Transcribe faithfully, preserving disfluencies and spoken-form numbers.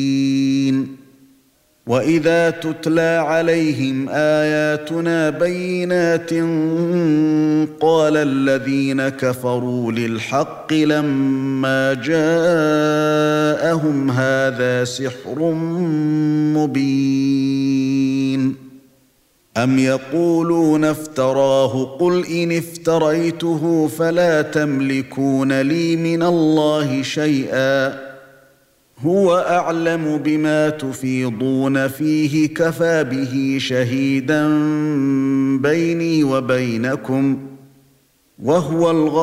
وَإِذَا تُتْلَى عَلَيْهِمْ آيَاتُنَا بَيِّنَاتٍ قَالَ الَّذِينَ كَفَرُوا لِلْحَقِّ لَمَّا جَاءَهُمْ هَذَا سِحْرٌ مُبِينٌ أَمْ يَقُولُونَ افْتَرَاهُ قُلْ إِنِ افْتَرَيْتُهُ فَلَا تَمْلِكُونَ لِي مِنَ اللَّهِ شَيْئًا هُوَ أَعْلَمُ بِمَا تُفِيضُونَ فِيهِ كَفَى بِهِ شَهِيدًا بَيْنِي وَبَيْنَكُمْ وَهُوَ الْغَفُورُ